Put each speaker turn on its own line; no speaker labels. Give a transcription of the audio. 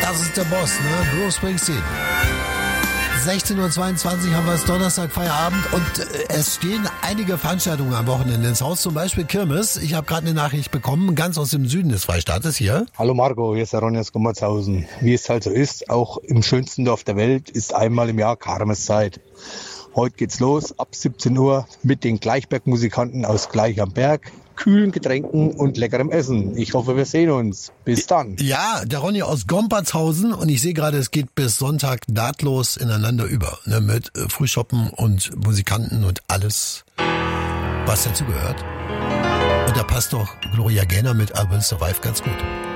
Das ist der Boss, ne? Bruce Springsteen. 16:22 Uhr haben wir es, Donnerstag, Feierabend, und es stehen einige Veranstaltungen am Wochenende ins Haus, zum Beispiel Kirmes. Ich habe gerade eine Nachricht bekommen, ganz aus dem Süden des Freistaates hier.
Hallo Marco, hier ist der Ronny aus Gummerzhausen. Wie es halt so ist, auch im schönsten Dorf der Welt ist einmal im Jahr Kirmeszeit. Heute geht's los, ab 17 Uhr mit den Gleichbergmusikanten aus Gleich am Berg, kühlen Getränken und leckerem Essen. Ich hoffe, wir sehen uns. Bis dann.
Ja, der Ronny aus Gompertshausen, und ich sehe gerade, es geht bis Sonntag nahtlos ineinander über, ne, mit Frühschoppen und Musikanten und alles, was dazu gehört. Und da passt doch Gloria Gaynor mit I Will Survive ganz gut.